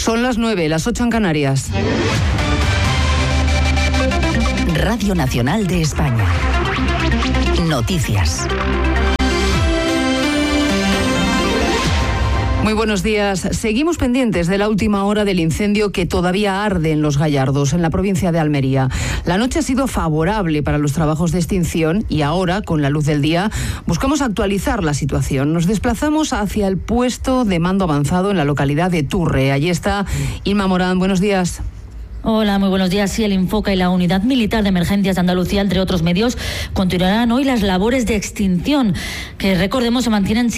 Son las 9, las 8 en Canarias. Radio Nacional de España. Noticias. Muy buenos días. Seguimos pendientes de la última hora del incendio que todavía arde en Los Gallardos, en la provincia de Almería. La noche ha sido favorable para los trabajos de extinción y ahora, con la luz del día, buscamos actualizar la situación. Nos desplazamos hacia el puesto de mando avanzado en la localidad de Turre. Allí está Inma Morán. Buenos días. Hola, muy buenos días. Sí, el Infoca y la Unidad Militar de Emergencias de Andalucía, entre otros medios, continuarán hoy las labores de extinción, que recordemos se mantienen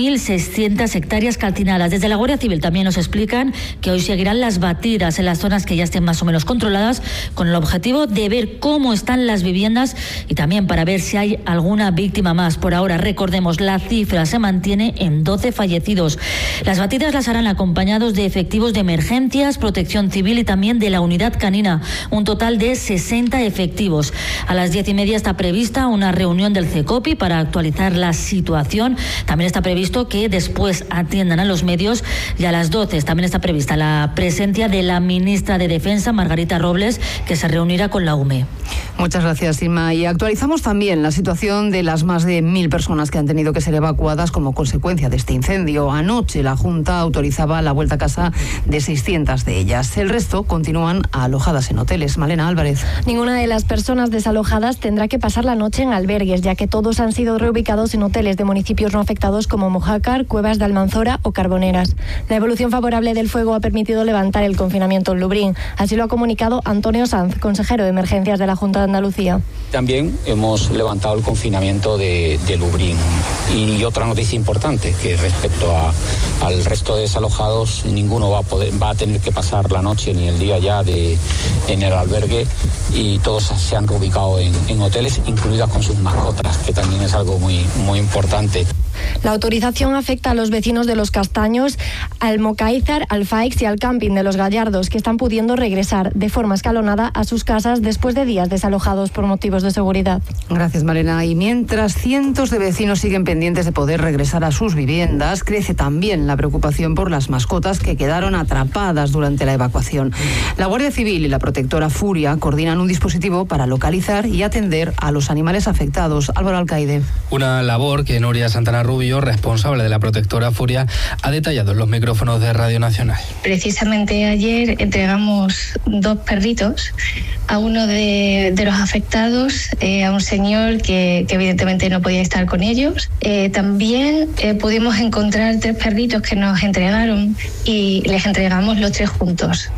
6.600 hectáreas calcinadas. Desde la Guardia Civil también nos explican que hoy seguirán las batidas en las zonas que ya estén más o menos controladas, con el objetivo de ver cómo están las viviendas y también para ver si hay alguna víctima más. Por ahora, recordemos, la cifra se mantiene en 12 fallecidos. Las batidas las harán acompañados de efectivos de emergencias, protección civil y también de la unidad canina, un total de 60 efectivos. A las 10:30 está prevista una reunión del CECOPI para actualizar la situación. También está previsto que después atiendan a los medios y a las 12 también está prevista la presencia de la ministra de Defensa, Margarita Robles, que se reunirá con la UME. Muchas gracias, Inma. Y actualizamos también la situación de las más de 1.000 personas que han tenido que ser evacuadas como consecuencia de este incendio. Anoche la Junta autorizaba la vuelta a casa de 600 de ellas. El resto continúan alojadas en hoteles. Malena Álvarez. Ninguna de las personas desalojadas tendrá que pasar la noche en albergues, ya que todos han sido reubicados en hoteles de municipios no afectados como Mojácar, Cuevas de Almanzora o Carboneras. La evolución favorable del fuego ha permitido levantar el confinamiento en Lubrién. Así lo ha comunicado Antonio Sanz, consejero de Emergencias de la Junta de Andalucía. También hemos levantado el confinamiento de Lubrién. Y otra noticia importante, que respecto al resto de desalojados, ninguno va a tener que pasar la noche ni el día ya en el albergue, y todos se han reubicado en hoteles, incluidas con sus mascotas, que también es algo muy, muy importante. La autorización afecta a los vecinos de Los Castaños, al Mocáizar, al Faix y al camping de Los Gallardos, que están pudiendo regresar de forma escalonada a sus casas después de días desalojados por motivos de seguridad. Gracias, Malena. Y mientras cientos de vecinos siguen pendientes de poder regresar a sus viviendas, crece también la preocupación por las mascotas que quedaron atrapadas durante la evacuación. La Guardia Civil y la protectora Furia coordinan un dispositivo para localizar y atender a los animales afectados. Álvaro Alcaide. Una labor que Nuria Santana Rubio, responsable de la protectora Furia, ha detallado en los micrófonos de Radio Nacional. Precisamente ayer entregamos 2 perritos a uno de los afectados, a un señor que evidentemente no podía estar con ellos. También pudimos encontrar 3 perritos que nos entregaron y les entregamos los 3 juntos.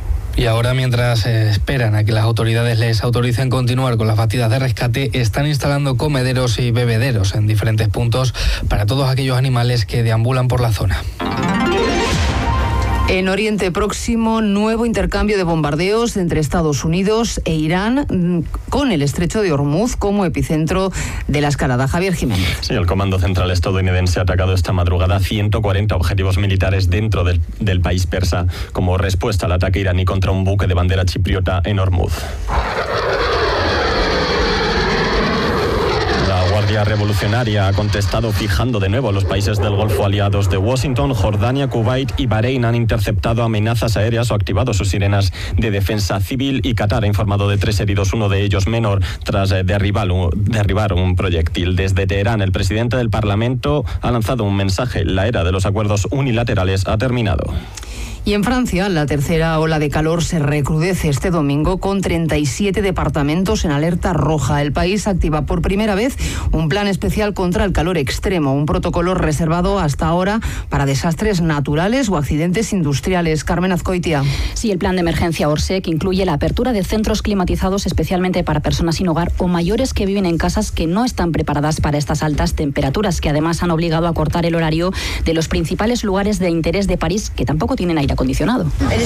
Y ahora, mientras esperan a que las autoridades les autoricen continuar con las batidas de rescate, están instalando comederos y bebederos en diferentes puntos para todos aquellos animales que deambulan por la zona. En Oriente Próximo, nuevo intercambio de bombardeos entre Estados Unidos e Irán, con el estrecho de Hormuz como epicentro de la escalada. Javier Jiménez. Sí, el Comando Central estadounidense ha atacado esta madrugada 140 objetivos militares dentro del país persa, como respuesta al ataque iraní contra un buque de bandera chipriota en Hormuz. La Guardia Revolucionaria ha contestado fijando de nuevo a los países del Golfo aliados de Washington. Jordania, Kuwait y Bahrein han interceptado amenazas aéreas o activado sus sirenas de defensa civil, y Qatar ha informado de 3 heridos, uno de ellos menor, tras derribar un proyectil. Desde Teherán, el presidente del Parlamento ha lanzado un mensaje: la era de los acuerdos unilaterales ha terminado. Y en Francia, la tercera ola de calor se recrudece este domingo con 37 departamentos en alerta roja. El país activa por primera vez un plan especial contra el calor extremo, un protocolo reservado hasta ahora para desastres naturales o accidentes industriales. Carmen Azcoitia. Sí, el plan de emergencia Orsec incluye la apertura de centros climatizados especialmente para personas sin hogar o mayores que viven en casas que no están preparadas para estas altas temperaturas, que además han obligado a cortar el horario de los principales lugares de interés de París, que tampoco tienen aire acondicionado.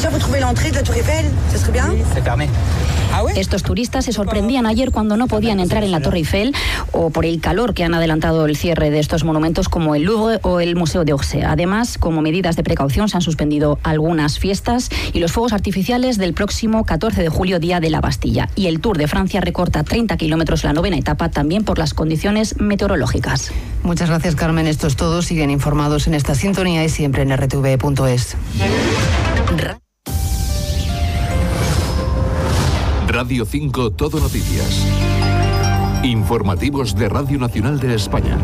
Estos turistas se sorprendían ayer cuando no podían entrar en la Torre Eiffel, o por el calor que han adelantado el cierre de estos monumentos como el Louvre o el Museo de Orsay. Además, como medidas de precaución, se han suspendido algunas fiestas y los fuegos artificiales del próximo 14 de julio, Día de la Bastilla. Y el Tour de Francia recorta 30 kilómetros la 9ª etapa, también por las condiciones meteorológicas. Muchas gracias, Carmen. Esto es todo. Siguen informados en esta sintonía y siempre en rtv.es. Radio 5 Todo Noticias. Informativos de Radio Nacional de España.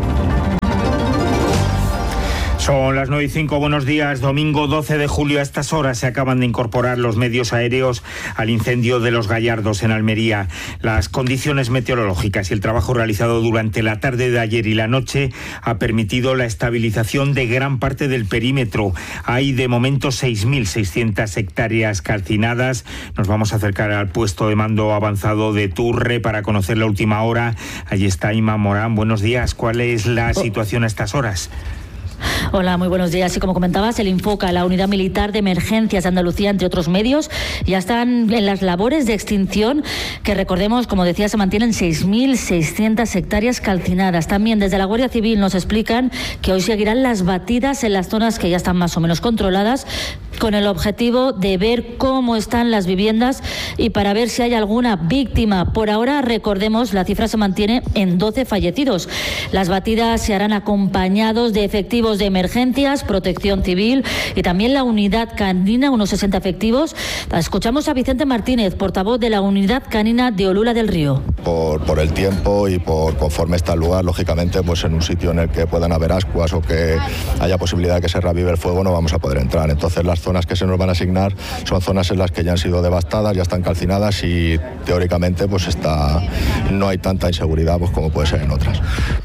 Son las 9:05, buenos días. Domingo 12 de julio, a estas horas se acaban de incorporar los medios aéreos al incendio de Los Gallardos en Almería. Las condiciones meteorológicas y el trabajo realizado durante la tarde de ayer y la noche ha permitido la estabilización de gran parte del perímetro. Hay de momento 6.600 hectáreas calcinadas. Nos vamos a acercar al puesto de mando avanzado de Turre para conocer la última hora. Allí está Inma Morán. Buenos días. ¿Cuál es la situación a estas horas? Hola, muy buenos días. Y como comentabas, el Infoca, la Unidad Militar de Emergencias de Andalucía, entre otros medios, ya están en las labores de extinción, que recordemos, como decía, se mantienen 6.600 hectáreas calcinadas. También desde la Guardia Civil nos explican que hoy seguirán las batidas en las zonas que ya están más o menos controladas, con el objetivo de ver cómo están las viviendas y para ver si hay alguna víctima. Por ahora, recordemos, la cifra se mantiene en 12 fallecidos. Las batidas se harán acompañados de efectivos de emergencias, protección civil y también la unidad canina, unos 60 efectivos. Escuchamos a Vicente Martínez, portavoz de la unidad canina de Olula del Río. Por el tiempo y por conforme está el lugar, lógicamente, pues en un sitio en el que puedan haber ascuas o que haya posibilidad de que se reavive el fuego, no vamos a poder entrar. Entonces las zonas que se nos van a asignar son zonas en las que ya han sido devastadas, ya están calcinadas y teóricamente pues no hay tanta inseguridad pues como puede ser en otras.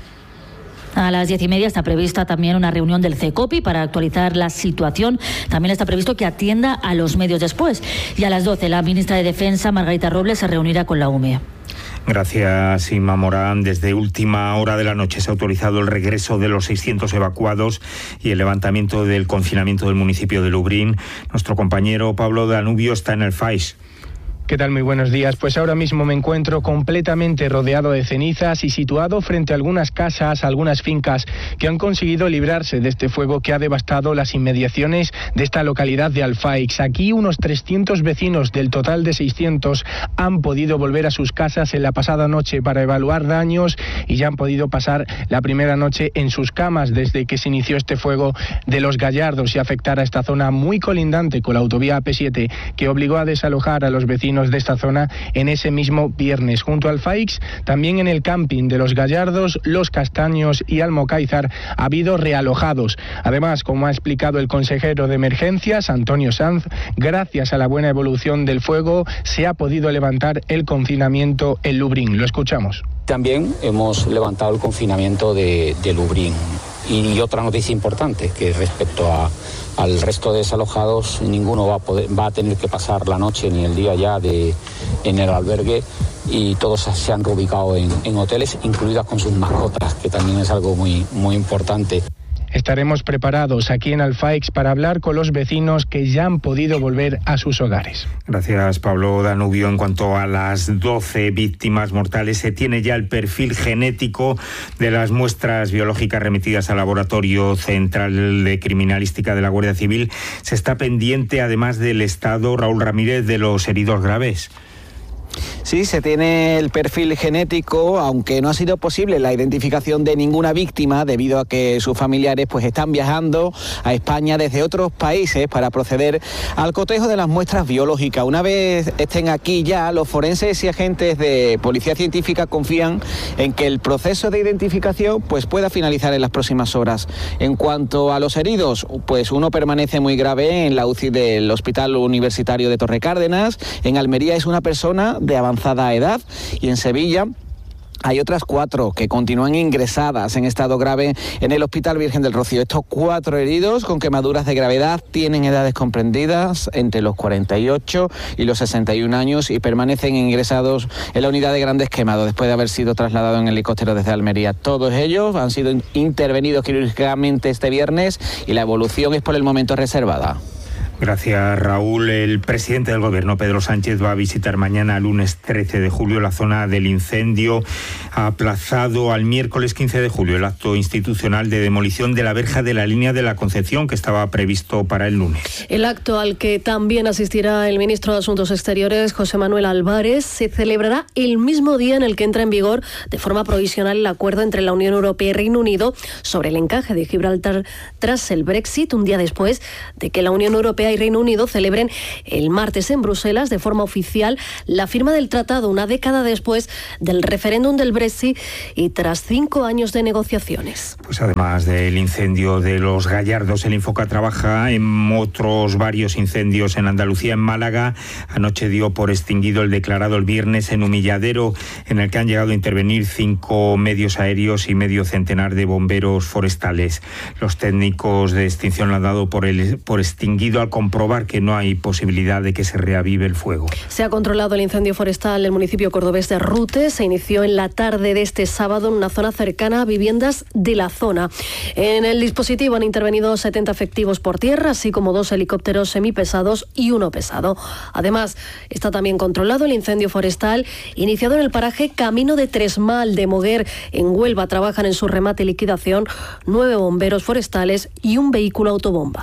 A las 10:30 está prevista también una reunión del CECOPI para actualizar la situación. También está previsto que atienda a los medios después. Y a las 12 la ministra de Defensa, Margarita Robles, se reunirá con la UME. Gracias, Inma Morán. Desde última hora de la noche se ha autorizado el regreso de los 600 evacuados y el levantamiento del confinamiento del municipio de Lubrión. Nuestro compañero Pablo Danubio está en el FAIS. ¿Qué tal? Muy buenos días. Pues ahora mismo me encuentro completamente rodeado de cenizas y situado frente a algunas casas, algunas fincas que han conseguido librarse de este fuego que ha devastado las inmediaciones de esta localidad de Alfaix. Aquí unos 300 vecinos del total de 600 han podido volver a sus casas en la pasada noche para evaluar daños y ya han podido pasar la primera noche en sus camas desde que se inició este fuego de Los Gallardos y afectar a esta zona muy colindante con la autovía AP7 que obligó a desalojar a los vecinos de esta zona en ese mismo viernes. Junto al Faix, también en el camping de Los Gallardos, Los Castaños y Almocáizar ha habido realojados. Además, como ha explicado el consejero de Emergencias, Antonio Sanz, gracias a la buena evolución del fuego se ha podido levantar el confinamiento en Lubrión. Lo escuchamos. También hemos levantado el confinamiento de Lubrión. Y otra noticia importante, que respecto al resto de desalojados, ninguno va a tener que pasar la noche ni el día ya en el albergue y todos se han reubicado en hoteles, incluidas con sus mascotas, que también es algo muy, muy importante. Estaremos preparados aquí en Alfaix para hablar con los vecinos que ya han podido volver a sus hogares. Gracias, Pablo Danubio. En cuanto a las 12 víctimas mortales, se tiene ya el perfil genético de las muestras biológicas remitidas al Laboratorio Central de Criminalística de la Guardia Civil. Se está pendiente, además del estado, Raúl Ramírez, de los heridos graves. Sí, se tiene el perfil genético, aunque no ha sido posible la identificación de ninguna víctima debido a que sus familiares pues están viajando a España desde otros países para proceder al cotejo de las muestras biológicas. Una vez estén aquí ya, los forenses y agentes de Policía Científica confían en que el proceso de identificación pues pueda finalizar en las próximas horas. En cuanto a los heridos, pues uno permanece muy grave en la UCI del Hospital Universitario de Torrecárdenas. En Almería es una persona de avanzada edad y en Sevilla hay otras 4 que continúan ingresadas en estado grave en el Hospital Virgen del Rocío. Estos 4 heridos con quemaduras de gravedad tienen edades comprendidas entre los 48 y los 61 años y permanecen ingresados en la unidad de grandes quemados después de haber sido trasladados en helicóptero desde Almería. Todos ellos han sido intervenidos quirúrgicamente este viernes y la evolución es por el momento reservada. Gracias, Raúl. El presidente del Gobierno, Pedro Sánchez, va a visitar mañana, lunes 13 de julio, la zona del incendio. Ha aplazado al miércoles 15 de julio el acto institucional de demolición de la verja de la línea de la Concepción, que estaba previsto para el lunes. El acto, al que también asistirá el ministro de Asuntos Exteriores, José Manuel Álvarez, se celebrará el mismo día en el que entra en vigor de forma provisional el acuerdo entre la Unión Europea y Reino Unido sobre el encaje de Gibraltar tras el Brexit, un día después de que la Unión Europea Europea y Reino Unido celebren el martes en Bruselas de forma oficial la firma del tratado, una década después del referéndum del Brexit y tras 5 años de negociaciones. Pues además del incendio de los Gallardos, el Infoca trabaja en otros varios incendios en Andalucía. En Málaga, anoche dio por extinguido el declarado el viernes en Humilladero, en el que han llegado a intervenir 5 medios aéreos y medio centenar de bomberos forestales. Los técnicos de extinción lo han dado por extinguido al comprobar que no hay posibilidad de que se reavive el fuego. Se ha controlado el incendio forestal en el municipio cordobés de Rute. Se inició en la tarde de este sábado en una zona cercana a viviendas de la zona. En el dispositivo han intervenido 70 efectivos por tierra, así como 2 helicópteros semipesados y 1 pesado. Además, está también controlado el incendio forestal iniciado en el paraje Camino de Tresmal de Moguer, en Huelva. Trabajan en su remate y liquidación 9 bomberos forestales y un vehículo autobomba.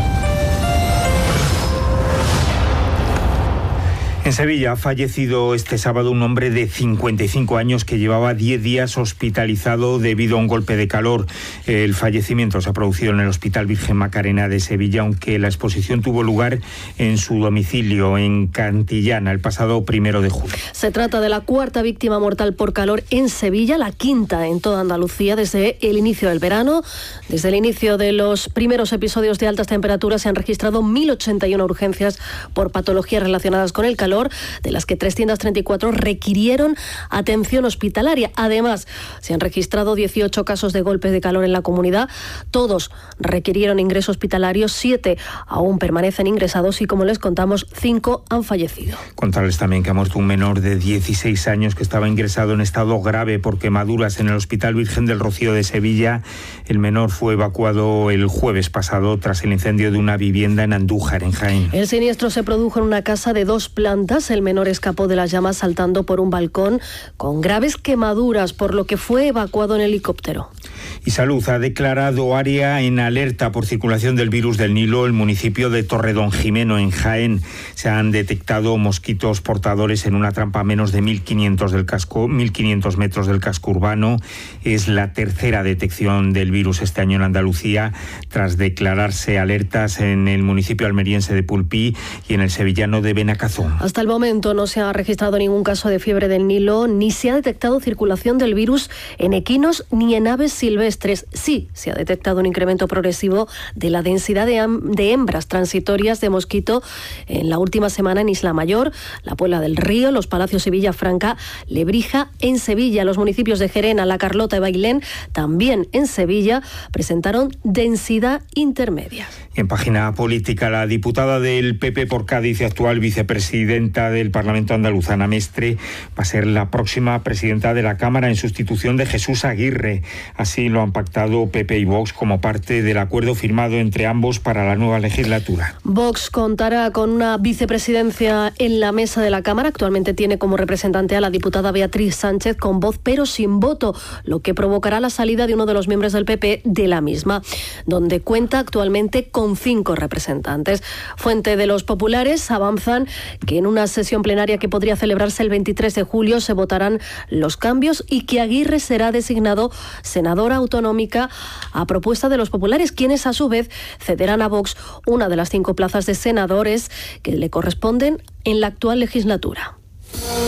En Sevilla ha fallecido este sábado un hombre de 55 años que llevaba 10 días hospitalizado debido a un golpe de calor. El fallecimiento se ha producido en el Hospital Virgen Macarena de Sevilla, aunque la exposición tuvo lugar en su domicilio, en Cantillana, el pasado 1 de julio. Se trata de la 4ª víctima mortal por calor en Sevilla, la 5ª en toda Andalucía desde el inicio del verano. Desde el inicio de los primeros episodios de altas temperaturas se han registrado 1.081 urgencias por patologías relacionadas con el calor, de las que 334 requirieron atención hospitalaria. Además, se han registrado 18 casos de golpes de calor en la comunidad. Todos requirieron ingreso hospitalario, 7 aún permanecen ingresados y, como les contamos, 5 han fallecido. Contarles también que ha muerto un menor de 16 años que estaba ingresado en estado grave por quemaduras en el Hospital Virgen del Rocío de Sevilla. El menor fue evacuado el jueves pasado tras el incendio de una vivienda en Andújar, en Jaén. El siniestro se produjo en una casa de 2 plantas. El menor escapó de las llamas saltando por un balcón con graves quemaduras, por lo que fue evacuado en helicóptero. Y Salud ha declarado área en alerta por circulación del virus del Nilo el municipio de Torredonjimeno, en Jaén. Se han detectado mosquitos portadores en una trampa a menos de 1.500 metros del casco urbano. Es la 3ª detección del virus este año en Andalucía, tras declararse alertas en el municipio almeriense de Pulpí y en el sevillano de Benacazón. Hasta el momento no se ha registrado ningún caso de fiebre del Nilo, ni se ha detectado circulación del virus en equinos ni en aves silvestres. Sí, se ha detectado un incremento progresivo de la densidad de hembras transitorias de mosquito en la última semana en Isla Mayor, La Puebla del Río, Los Palacios y Villafranca, Lebrija en Sevilla. Los municipios de Gerena, La Carlota y Bailén, también en Sevilla, presentaron densidad intermedia. En página política, la diputada del PP por Cádiz y actual vicepresidenta del Parlamento andaluz, Ana Mestre, va a ser la próxima presidenta de la Cámara en sustitución de Jesús Aguirre. Así lo han pactado PP y Vox como parte del acuerdo firmado entre ambos para la nueva legislatura. Vox contará con una vicepresidencia en la mesa de la Cámara. Actualmente tiene como representante a la diputada Beatriz Sánchez, con voz pero sin voto, lo que provocará la salida de uno de los miembros del PP de la misma, donde cuenta actualmente con 5 representantes. Fuente de los populares avanzan que en una sesión plenaria que podría celebrarse el 23 de julio se votarán los cambios y que Aguirre será designado senadora autonómica a propuesta de los populares, quienes a su vez cederán a Vox una de las 5 plazas de senadores que le corresponden en la actual legislatura.